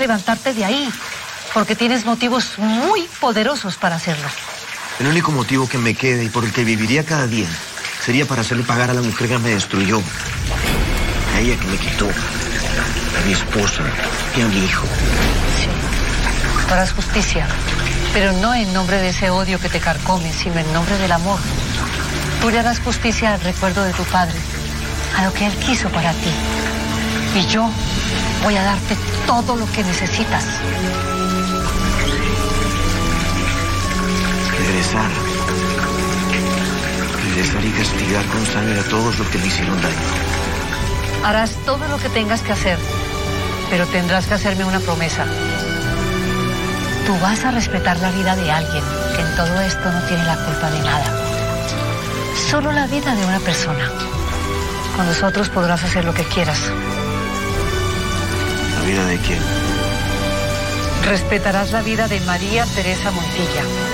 levantarte de ahí, porque tienes motivos muy poderosos para hacerlo. El único motivo que me queda y por el que viviría cada día sería para hacerle pagar a la mujer que me destruyó, a ella que me quitó, a mi esposa y a mi hijo. Sí, tú harás justicia, pero no en nombre de ese odio que te carcome, sino en nombre del amor. Tú le harás justicia al recuerdo de tu padre, a lo que él quiso para ti. Y yo voy a darte todo lo que necesitas. Regresar y castigar con sangre a todos los que me hicieron daño. Harás todo lo que tengas que hacer, pero tendrás que hacerme una promesa. Tú vas a respetar la vida de alguien que en todo esto no tiene la culpa de nada. Solo la vida de una persona. Con nosotros podrás hacer lo que quieras. ¿La vida de quién? Respetarás la vida de María Teresa Montilla.